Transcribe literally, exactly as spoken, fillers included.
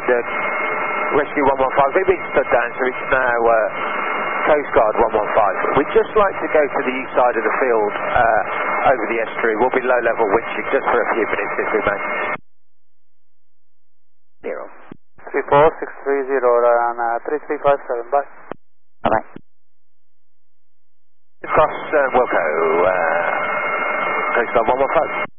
uh, Rescue one one five. We've been stood down, so it's now uh, Coast Guard one one five. We'd just like to go to the east side of the field uh, over the estuary. We'll be low level winching just for a few minutes if we may. Zero. three four six three zero and uh, three three five seven, bye. Bye-bye. Cross uh, Wilco, uh, Coast Guard one one five.